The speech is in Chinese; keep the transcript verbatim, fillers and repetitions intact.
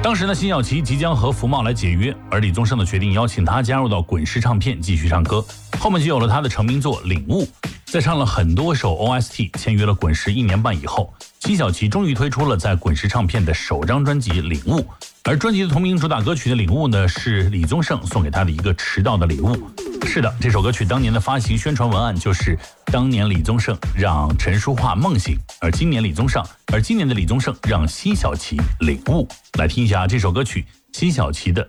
当时呢，辛晓琪即将和福茂来解约，而李宗盛呢决定邀请他加入到滚石唱片继续唱歌，后面就有了他的成名作《领悟》。在唱了很多首 O S T， 签约了滚石一年半以后，辛晓琪终于推出了在滚石唱片的首张专辑《领悟》，而专辑的同名主打歌曲的《领悟》呢，是李宗盛送给他的一个迟到的礼物。是的，这首歌曲当年的发行宣传文案就是当年李宗盛让陈淑桦梦醒，而今年李宗盛，而今年的李宗盛让辛晓琪领悟。来听一下这首歌曲，辛晓琪的《